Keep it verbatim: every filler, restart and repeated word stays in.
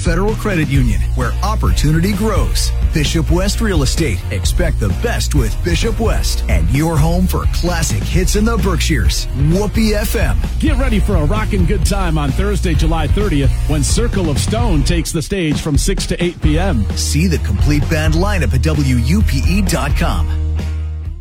Federal Credit Union, where opportunity grows. Bishop West Real Estate. Expect the best with Bishop West. And your home for classic hits in the Berkshires. Whoopee F M. Get ready for a rockin' good time on Thursday, July thirtieth, when Circle of Stone takes the stage from six to eight p.m. See the complete band lineup at W U P E dot com.